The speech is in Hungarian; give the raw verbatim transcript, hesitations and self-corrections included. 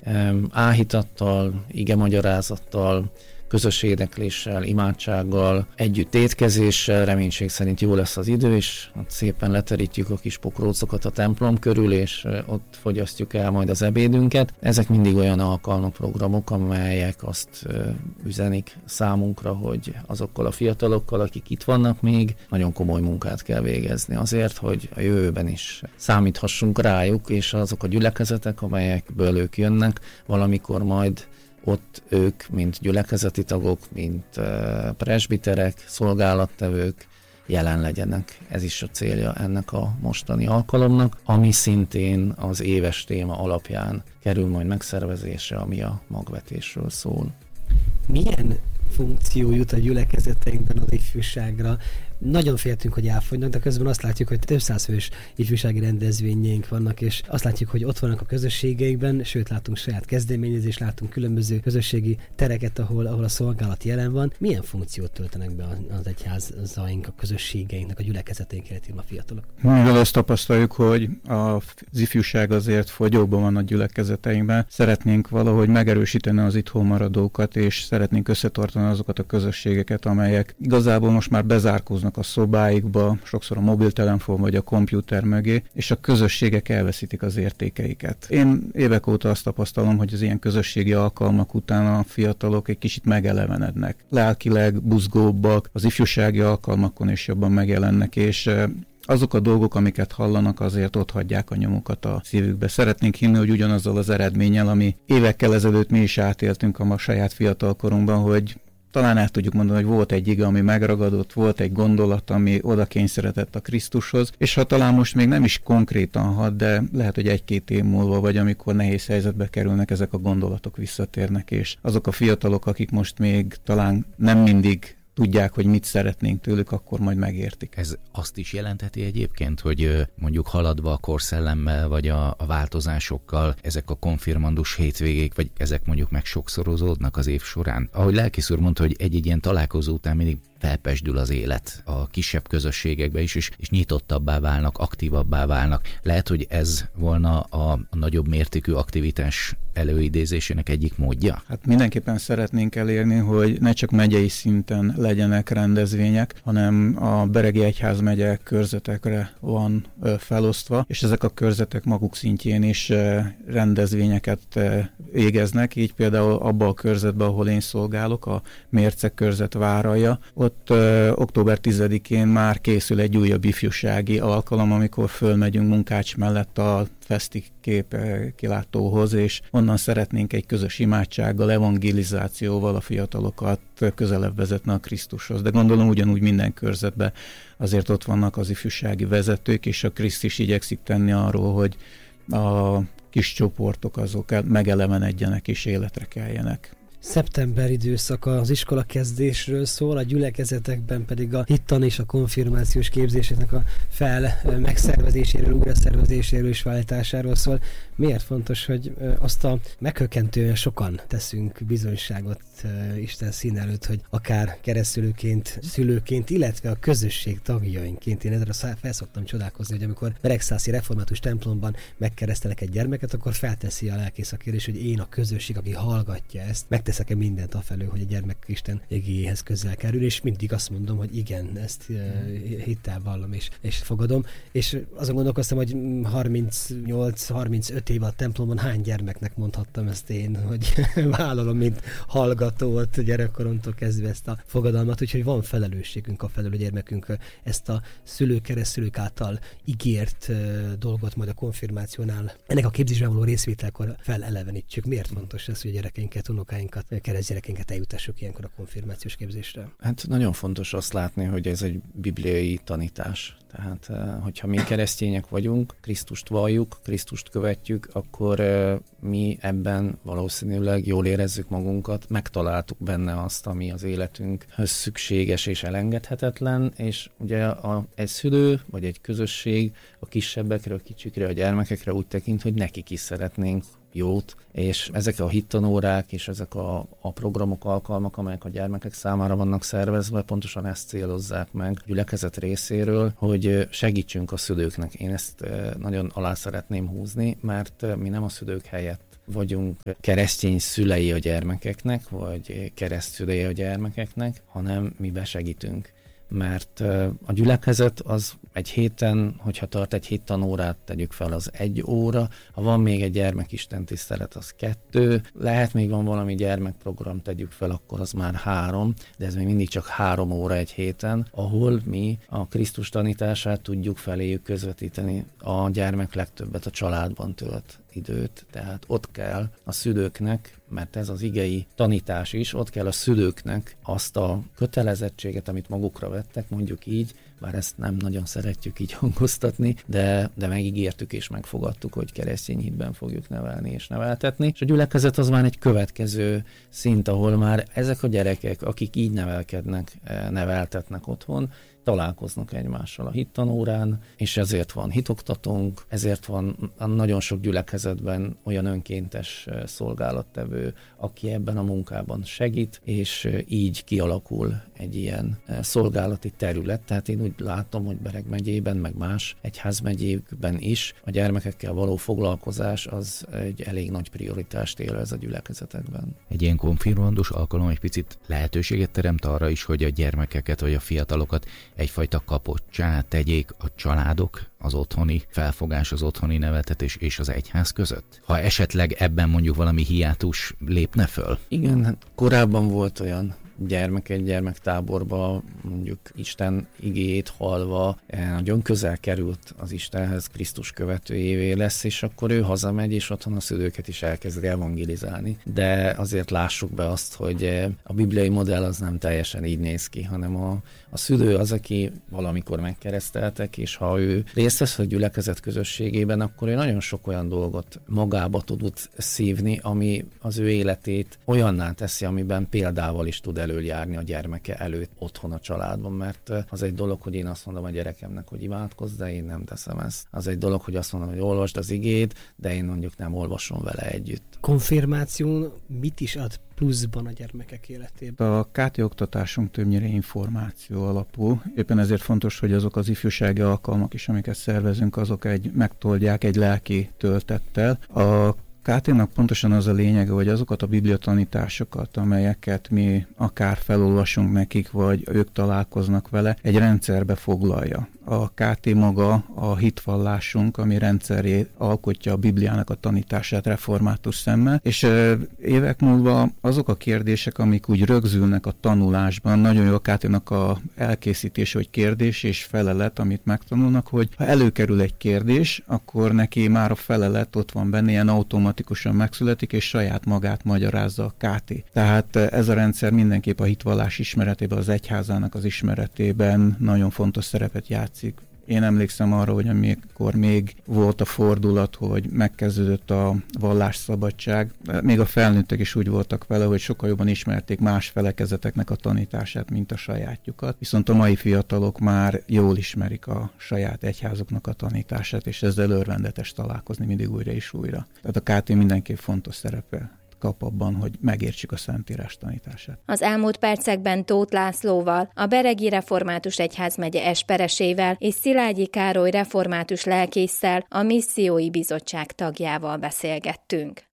áhítattal, igemagyarázattal, közös énekléssel, imádsággal, együtt étkezéssel, reménység szerint jó lesz az idő, és ott szépen leterítjük a kis pokrócokat a templom körül, és ott fogyasztjuk el majd az ebédünket. Ezek mindig olyan alkalmak, programok, amelyek azt üzenik számunkra, hogy azokkal a fiatalokkal, akik itt vannak még, nagyon komoly munkát kell végezni azért, hogy a jövőben is számíthassunk rájuk, és azok a gyülekezetek, amelyekből ők jönnek, valamikor majd ott ők, mint gyülekezeti tagok, mint presbiterek, szolgálattevők jelen legyenek. Ez is a célja ennek a mostani alkalomnak, ami szintén az éves téma alapján kerül majd megszervezésre, ami a magvetésről szól. Milyen funkció jut a gyülekezeteinkben az ifjúságra? Nagyon féltünk, hogy elfogynak, de közben azt látjuk, hogy több száz fős ifjúsági rendezvényeink vannak, és azt látjuk, hogy ott vannak a közösségeikben, sőt látunk saját kezdeményezést, látunk különböző közösségi tereket, ahol, ahol a szolgálat jelen van. Milyen funkciót töltenek be az egyházaink, a közösségeinknek, a gyülekezeteink életében a fiatalok? Mivel azt tapasztaljuk, hogy az ifjúság azért fogyóban van a gyülekezeteinkben, szeretnénk valahogy megerősíteni az itthon maradókat, és szeretnénk összetartani azokat a közösségeket, amelyek igazából most már bezárkóznak a szobáikba, sokszor a mobiltelefon vagy a kompjúter mögé, és a közösségek elveszítik az értékeiket. Én évek óta azt tapasztalom, hogy az ilyen közösségi alkalmak után a fiatalok egy kicsit megelevenednek. Lelkileg buzgóbbak, az ifjúsági alkalmakon is jobban megjelennek, és azok a dolgok, amiket hallanak, azért ott hagyják a nyomukat a szívükbe. Szeretnénk hinni, hogy ugyanazzal az eredménnyel, ami évekkel ezelőtt mi is átéltünk a saját fiatalkorunkban, hogy talán el tudjuk mondani, hogy volt egy ige, ami megragadott, volt egy gondolat, ami oda kényszerített a Krisztushoz, és ha talán most még nem is konkrétan hat, de lehet, hogy egy-két év múlva, vagy amikor nehéz helyzetbe kerülnek, ezek a gondolatok visszatérnek, és azok a fiatalok, akik most még talán nem mindig tudják, hogy mit szeretnénk tőlük, akkor majd megértik. Ez azt is jelentheti egyébként, hogy mondjuk haladva a korszellemmel, vagy a, a változásokkal ezek a konfirmandus hétvégék, vagy ezek mondjuk meg sokszorozódnak az év során. Ahogy lelkész úr mondta, hogy egy-egy ilyen találkozó után mindig felpesdül az élet a kisebb közösségekbe is, és, és nyitottabbá válnak, aktívabbá válnak. Lehet, hogy ez volna a, a nagyobb mértékű aktivitás előidézésének egyik módja? Hát mindenképpen szeretnénk elérni, hogy ne csak megyei szinten legyenek rendezvények, hanem a Beregi Egyházmegye körzetekre van ö, felosztva, és ezek a körzetek maguk szintjén is ö, rendezvényeket ö, végeznek, így például abban a körzetben, ahol én szolgálok, a Mérce körzet Váralja, ott ö, október tizedikén már készül egy újabb ifjúsági alkalom, amikor fölmegyünk Munkács mellett a Feszti kép kilátóhoz, és onnan szeretnénk egy közös imádsággal, evangelizációval a fiatalokat közelebb vezetni a Krisztushoz. De gondolom ugyanúgy minden körzetben azért ott vannak az ifjúsági vezetők, és a Krisztus igyekszik tenni arról, hogy a kis csoportok azok megelevenedjenek és életre keljenek. Szeptember időszaka az iskola kezdésről szól, a gyülekezetekben pedig a hittan és a konfirmációs képzéseknek a fel megszervezéséről, újraszervezéséről és váltásáról szól. Miért fontos, hogy azt a meghökkentően sokan teszünk bizonyságot Isten szín előtt, hogy akár keresztülőként, szülőként, illetve a közösség tagjainként. Én ezzel felszoktam csodálkozni, hogy amikor Beregszászi református templomban megkeresztelek egy gyermeket, akkor felteszi a lelkész a kérdés, hogy én a közösség, aki hallgatja ezt, megteszek-e mindent afelől, hogy a gyermek Isten igéjéhez közel kerül, és mindig azt mondom, hogy igen, ezt hittel vallom és, és fogadom. És azon gondolkoztam, hogy harmincnyolc harmincöt év a templomban hány gyermeknek mondhattam ezt én, hogy vállalom, mint hallgatót gyerekkoromtól kezdve ezt a fogadalmat, úgyhogy van felelősségünk a felől, a gyermekünk ezt a szülők, keresztülők által ígért dolgot majd a konfirmációnál, ennek a képzésben való részvételkor felelevenítsük. Miért fontos ez, hogy a gyerekeinket, unokáinkat, keresztgyerekeinket eljutassuk ilyenkor a konfirmációs képzésre? Hát nagyon fontos azt látni, hogy ez egy bibliai tanítás. Tehát, hogyha mi keresztények vagyunk, Krisztust valljuk, Krisztust követjük, akkor mi ebben valószínűleg jól érezzük magunkat, megtaláltuk benne azt, ami az életünkhöz szükséges és elengedhetetlen, és ugye a, egy szülő vagy egy közösség a kisebbekre, a kicsikre, a gyermekekre úgy tekint, hogy nekik is szeretnénk jót, és ezek a hittanórák és ezek a, a programok, alkalmak, amelyek a gyermekek számára vannak szervezve, pontosan ezt célozzák meg a gyülekezet részéről, hogy segítsünk a szülőknek. Én ezt nagyon alá szeretném húzni, mert mi nem a szülők helyett vagyunk keresztény szülei a gyermekeknek, vagy keresztszülei a gyermekeknek, hanem mi besegítünk. Mert a gyülekezet az egy héten, hogyha tart egy hét tanórát, tegyük fel, az egy óra, ha van még egy gyermekisten tisztelet, az kettő, lehet még van valami gyermekprogram, tegyük fel, akkor az már három, de ez még mindig csak három óra egy héten, ahol mi a Krisztus tanítását tudjuk feléjük közvetíteni. A gyermek legtöbbet a családban tölt időt, tehát ott kell a szülőknek, mert ez az igei tanítás is, ott kell a szülőknek azt a kötelezettséget, amit magukra vettek, mondjuk így, bár ezt nem nagyon szeretjük így hangoztatni, de, de megígértük és megfogadtuk, hogy keresztény hitben fogjuk nevelni és neveltetni. És a gyülekezet az már egy következő szint, ahol már ezek a gyerekek, akik így nevelkednek, neveltetnek otthon, találkoznak egymással a hittanórán, és ezért van hitoktatónk, ezért van nagyon sok gyülekezetben olyan önkéntes szolgálattevő, aki ebben a munkában segít, és így kialakul egy ilyen szolgálati terület. Tehát én úgy látom, hogy Bereg megyében, meg más egyházmegyékben is a gyermekekkel való foglalkozás az egy elég nagy prioritást élvez a gyülekezetekben. Egy ilyen konfirmandus alkalom egy picit lehetőséget teremt arra is, hogy a gyermekeket vagy a fiatalokat egyfajta kapottsá tegyék a családok, az otthoni felfogás, az otthoni neveltetés és az egyház között? Ha esetleg ebben mondjuk valami hiátus lépne föl? Igen, hát korábban volt olyan gyermek egy gyermektáborba, mondjuk Isten igéjét hallva, nagyon közel került az Istenhez, Krisztus követőjévé lesz, és akkor ő hazamegy, és otthon a szülőket is elkezd evangelizálni. De azért lássuk be azt, hogy a bibliai modell az nem teljesen így néz ki, hanem a, a szülő az, aki valamikor megkereszteltek, és ha ő részt vesz a gyülekezet közösségében, akkor ő nagyon sok olyan dolgot magába tud szívni, ami az ő életét olyanná teszi, amiben példával is tud előjárni a gyermeke előtt otthon a családban, mert az egy dolog, hogy én azt mondom a gyerekemnek, hogy imádkozz, de én nem teszem ezt. Az egy dolog, hogy azt mondom, hogy olvasd az igét, de én mondjuk nem olvasom vele együtt. Konfirmáció mit is ad pluszban a gyermekek életében? A ká té oktatásunk többnyire információ alapú. Éppen ezért fontos, hogy azok az ifjúsági alkalmak is, amiket szervezünk, azok egy megtoldják egy lelki töltettel. A ká té-nak pontosan az a lényege, hogy azokat a bibliatanításokat, amelyeket mi akár felolvasunk nekik, vagy ők találkoznak vele, egy rendszerbe foglalja. A ká té maga a hitvallásunk, ami rendszerét alkotja a Bibliának a tanítását református szemmel, és évek múlva azok a kérdések, amik úgy rögzülnek a tanulásban, nagyon jó a ká té-nak a elkészítése, hogy kérdés és felelet, amit megtanulnak, hogy ha előkerül egy kérdés, akkor neki már a felelet ott van benne, ilyen automatikusan megszületik, és saját magát magyarázza a ká té. Tehát ez a rendszer mindenképp a hitvallás ismeretében, az egyházának az ismeretében nagyon fontos szerepet játszik. Én emlékszem arra, hogy amikor még volt a fordulat, hogy megkezdődött a vallásszabadság, még a felnőttek is úgy voltak vele, hogy sokkal jobban ismerték más felekezeteknek a tanítását, mint a sajátjukat. Viszont a mai fiatalok már jól ismerik a saját egyházoknak a tanítását, és ezzel örvendetes találkozni mindig újra és újra. Tehát a ká té mindenképp fontos szerepe kap abban, hogy megértsük a Szentírás tanítását. Az elmúlt percekben Tóth Lászlóval, a Beregi Református Egyházmegye esperesével és Szilágyi Károly református lelkésszel, a Missziói Bizottság tagjával beszélgettünk.